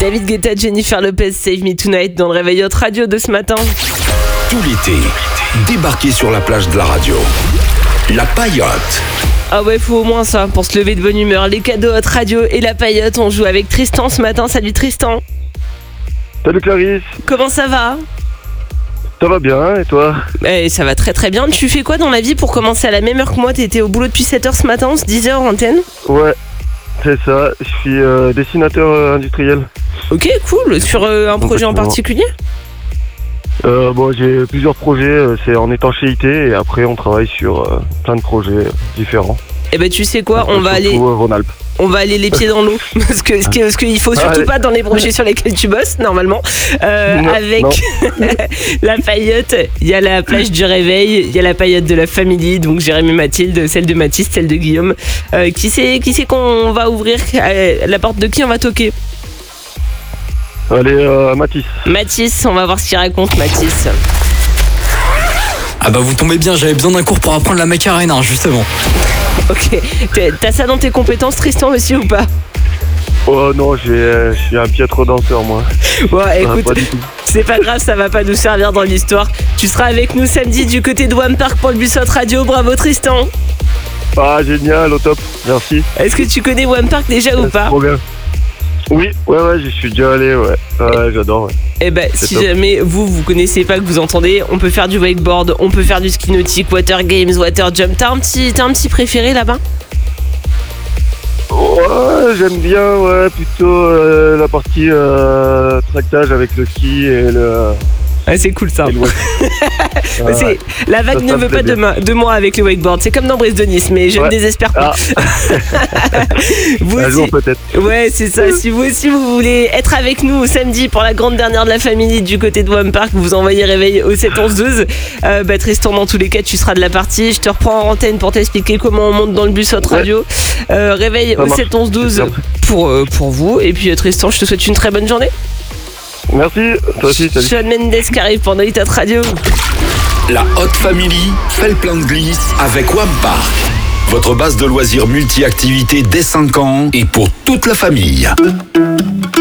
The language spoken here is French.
David Guetta, Jennifer Lopez, Save Me Tonight dans le réveil Hot Radio de ce matin. Tout l'été, débarquez sur la plage de la radio. La Paillote. Ah ouais, faut au moins ça pour se lever de bonne humeur. Les cadeaux Hot Radio et la Paillote. On joue avec Tristan ce matin. Salut Tristan. Salut Clarisse. Comment ça va ? Ça va bien, et toi ? Ça va très très bien. Tu fais quoi dans la vie pour commencer à la même heure que moi ? T'étais au boulot depuis 7h ce matin, 10h en antenne ? Ouais, c'est ça. Je suis dessinateur industriel. Ok, cool. Sur un projet en particulier ? Bon, j'ai plusieurs projets. C'est en étanchéité et après on travaille sur plein de projets différents. Eh ben tu sais quoi, on va aller les pieds dans l'eau parce qu'il faut surtout pas dans les projets sur lesquels tu bosses normalement. Avec la Paillote, il y a la plage du réveil, il y a la Paillote de la famille, donc Jérémy, Mathilde, celle de Mathis, celle de Guillaume. Qui c'est qu'on va ouvrir, la porte de qui on va toquer? Allez, Mathis. Mathis, on va voir ce qu'il raconte, Mathis. Ah bah vous tombez bien, j'avais besoin d'un cours pour apprendre la Macarena justement. Ok, t'as ça dans tes compétences, Tristan, aussi ou pas? Oh non, je suis un piètre danseur moi. Bon écoute, c'est pas grave, ça va pas nous servir dans l'histoire. Tu seras avec nous samedi du côté de One Park pour le bus Hot Radio. Bravo Tristan. Ah génial, au top, merci. Est-ce que tu connais One Park déjà ou pas? Trop bien. Oui, ouais, j'y suis déjà allé, ouais. J'adore, ouais. Eh ben, si top. Jamais vous connaissez pas, que vous entendez, on peut faire du wakeboard, on peut faire du ski nautique, water games, water jump. T'as un petit préféré là-bas? Ouais, j'aime bien, ouais, plutôt la partie tractage avec le ski et le... Ouais, c'est cool ça. Ouais. La vague ne veut pas de moi avec le wakeboard. C'est comme dans Brise de Nice, mais je ne désespère pas. Vous un aussi, jour peut-être. Ouais, c'est ça. Si vous aussi vous voulez être avec nous samedi pour la grande dernière de la famille du côté de One Park, vous envoyez réveil au 711-12. Tristan, dans tous les cas, tu seras de la partie. Je te reprends en antenne pour t'expliquer comment on monte dans le bus Hot Radio. Réveil au 711-12 pour vous. Et puis Tristan, je te souhaite une très bonne journée. Merci, toi aussi, salut. Shawn Mendes qui arrive pour Hot Radio. La Hot Family fait le plein de glisse avec One Park. Votre base de loisirs multi-activités dès 5 ans et pour toute la famille.